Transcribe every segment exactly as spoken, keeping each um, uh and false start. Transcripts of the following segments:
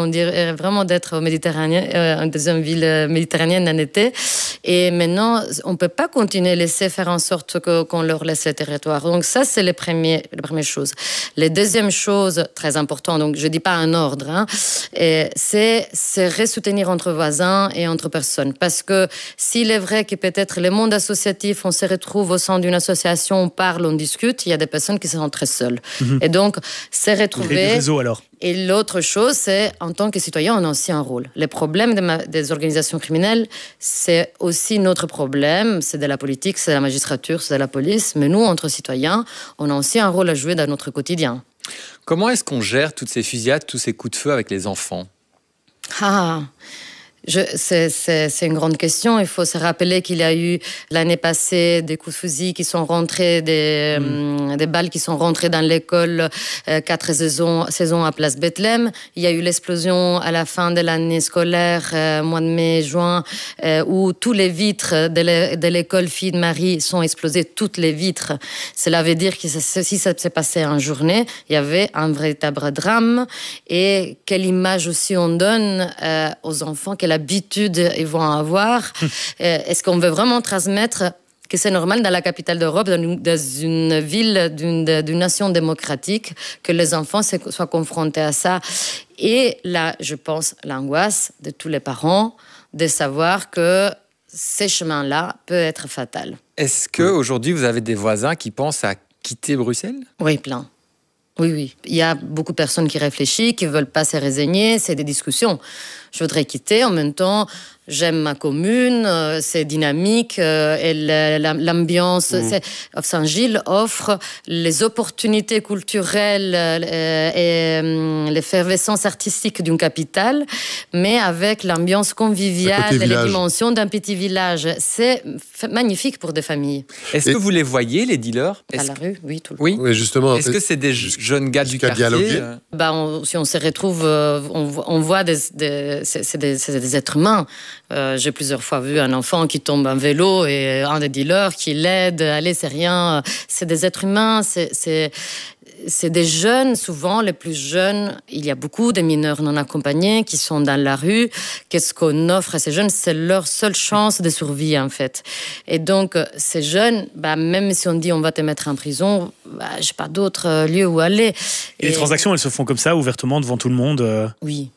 on dirait vraiment d'être au Méditerranée, euh, dans une ville méditerranéenne en été. Et maintenant, on ne peut pas continuer à laisser faire en sorte que, qu'on leur laisse le territoire. Donc ça, c'est les premiers, les premières choses. Les deuxièmes choses, très importantes, donc je ne dis pas un ordre, hein, et c'est se ressoutenir entre voisins et entre personnes. Parce que s'il est vrai que peut-être le monde associatif, on se retrouve au sein d'une association, on parle, on discute, il y a des personnes qui sont très seules. Mmh. Et donc, se retrouver... Les réseaux, alors. Et l'autre chose, c'est, en tant que citoyen, on a aussi un rôle. Le problème de ma, des organisations criminelles, c'est aussi notre problème. C'est de la politique, c'est de la magistrature, c'est de la police. Mais nous, entre citoyens, on a aussi un rôle à jouer dans notre quotidien. Comment est-ce qu'on gère toutes ces fusillades, tous ces coups de feu avec les enfants ? Ah Je, c'est, c'est, c'est une grande question. Il faut se rappeler qu'il y a eu l'année passée des coups de fusil qui sont rentrés, des, mmh. euh, des balles qui sont rentrées dans l'école euh, quatre saisons, saisons à Place Bethléem. Il y a eu l'explosion à la fin de l'année scolaire, euh, mois de mai, juin, euh, où tous les vitres de, l'é- de l'école Filles de Marie sont explosées, toutes les vitres. Cela veut dire que si ça s'est passé en journée, il y avait un véritable drame. Et quelle image aussi on donne euh, aux enfants, quelle habitude ils vont avoir. Est-ce qu'on veut vraiment transmettre que c'est normal dans la capitale d'Europe, dans une, dans une ville d'une, d'une nation démocratique, que les enfants soient confrontés à ça? Et là, je pense, l'angoisse de tous les parents de savoir que ces chemins-là peuvent être fatals. Est-ce qu'aujourd'hui, vous avez des voisins qui pensent à quitter Bruxelles ? Oui, plein. Oui, oui. Il y a beaucoup de personnes qui réfléchissent, qui ne veulent pas se résigner. C'est des discussions. Je voudrais quitter. En même temps, j'aime ma commune. Euh, c'est dynamique. Euh, et l'ambiance... Mmh. C'est, Saint-Gilles offre les opportunités culturelles euh, et euh, l'effervescence artistique d'une capitale, mais avec l'ambiance conviviale et les dimensions d'un petit village. C'est magnifique pour des familles. Est-ce et que vous les voyez, les dealers ? À la rue, oui, tout le temps. Oui, oui, justement. Est-ce que c'est des jeunes gars du quartier euh... bah, on, si on se retrouve, euh, on, on voit des, des, c'est, c'est des, c'est des êtres humains. Euh, j'ai plusieurs fois vu un enfant qui tombe en vélo et un des dealers qui l'aide. Allez, c'est rien. C'est des êtres humains. C'est, c'est, c'est des jeunes, souvent les plus jeunes. Il y a beaucoup de mineurs non accompagnés qui sont dans la rue. Qu'est-ce qu'on offre à ces jeunes ? C'est leur seule chance de survie, en fait. Et donc, ces jeunes, bah, même si on dit on va te mettre en prison, bah, j'ai pas d'autre lieu où aller. Et, Et les transactions, elles se font comme ça, ouvertement, devant tout le monde euh... Oui.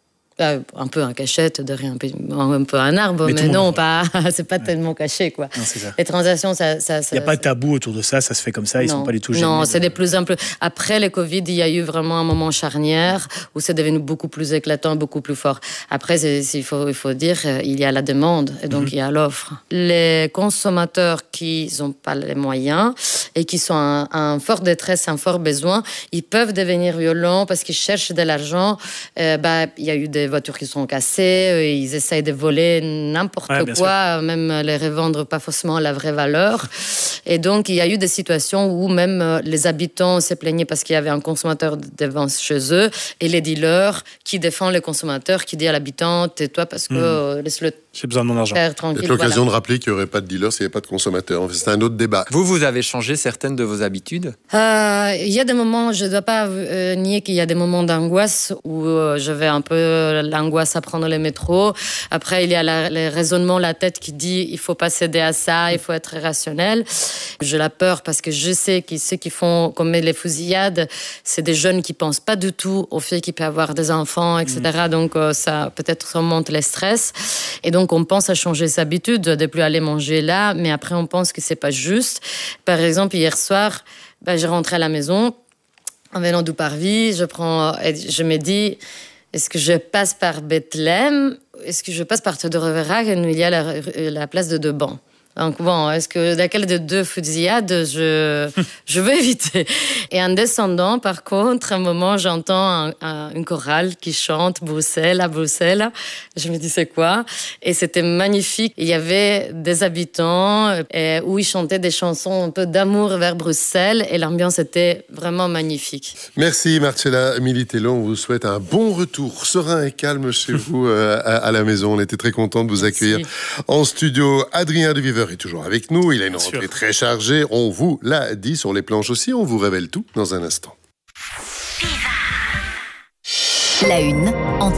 Un peu en cachette, derrière un peu, un peu un arbre, mais, mais non, pas, c'est pas ouais. tellement caché, quoi. Non, c'est ça. Les transactions, ça... ça, ça il n'y a pas de tabou autour de ça, ça se fait comme ça, ils ne sont pas du tout gênés. Non, c'est de plus en plus... Après le Covid, il y a eu vraiment un moment charnière où c'est devenu beaucoup plus éclatant, beaucoup plus fort. Après, c'est, c'est, il, faut, il faut dire, il y a la demande, et donc mm-hmm. il y a l'offre. Les consommateurs qui n'ont pas les moyens et qui sont en, en forte détresse, en fort besoin, ils peuvent devenir violents parce qu'ils cherchent de l'argent. Euh, bah, il y a eu des voitures qui sont cassées, ils essayent de voler n'importe ouais, quoi, sûr. Même les revendre pas forcément la vraie valeur. Et donc, il y a eu des situations où même les habitants se plaignaient parce qu'il y avait un consommateur devant chez eux et les dealers qui défendent les consommateurs, qui disent à l'habitant, tais-toi parce que mmh. laisse-le j'ai besoin de mon argent. C'est l'occasion voilà. de rappeler qu'il n'y aurait pas de dealers s'il n'y avait pas de consommateurs. C'est un autre débat. Vous, vous avez changé certaines de vos habitudes ? euh, Il y a des moments, je ne dois pas euh, nier qu'il y a des moments d'angoisse où euh, je vais un peu l'angoisse à prendre le métro. Après, il y a la, le raisonnement, la tête qui dit il ne faut pas céder à ça, il faut être rationnel. J'ai la peur parce que je sais que ceux qui font comme les fusillades, c'est des jeunes qui ne pensent pas du tout au fait qu'ils peuvent avoir des enfants, et cetera. Mmh. Donc, euh, ça peut-être remonte le stress. Et donc, Donc, on pense à changer ses habitudes, de ne plus aller manger là, mais après, on pense que ce n'est pas juste. Par exemple, hier soir, ben, je rentrais à la maison, en venant du parvis, je, prends, je me dis, est-ce que je passe par Bethléem ? Est-ce que je passe par Théodore-Vérac, où il y a la, la place de Deban ? Donc bon, est-ce que laquelle de deux fusillades je, je veux éviter ? Et en descendant, par contre, à un moment, j'entends un, un, une chorale qui chante « Bruxelles, à Bruxelles ». Je me dis, c'est quoi ? Et c'était magnifique. Il y avait des habitants et, où ils chantaient des chansons un peu d'amour vers Bruxelles et l'ambiance était vraiment magnifique. Merci Marcella Militello. On vous souhaite un bon retour serein et calme chez vous euh, à, à la maison. On était très contents de vous accueillir Merci. En studio. Adrien Deviveur est toujours avec nous. Il a une Bien rentrée sûr. Très chargée. On vous l'a dit sur les planches aussi. On vous révèle tout dans un instant. La une.